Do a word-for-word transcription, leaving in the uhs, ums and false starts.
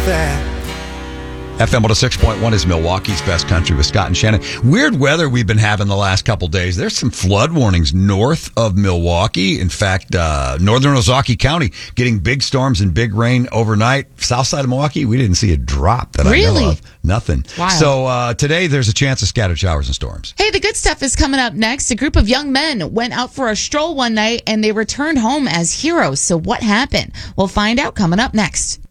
that. F M one oh six point one is Milwaukee's best country with Scott and Shannon. Weird weather we've been having the last couple days. There's some flood warnings north of Milwaukee. In fact, uh, northern Ozaukee County getting big storms and big rain overnight. South side of Milwaukee, we didn't see a drop that really? I know of. Nothing. Wow. So uh, today there's a chance of scattered showers and storms. Hey, the good stuff is coming up next. A group of young men went out for a stroll one night and they returned home as heroes. So what happened? We'll find out coming up next.